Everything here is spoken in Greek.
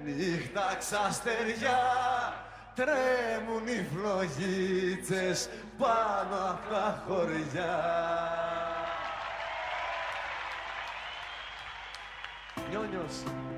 Νύχτα ξαστεριά, τρέμουν οι φλογίτσες πάνω απ' τα χωριά. Νιόνιος.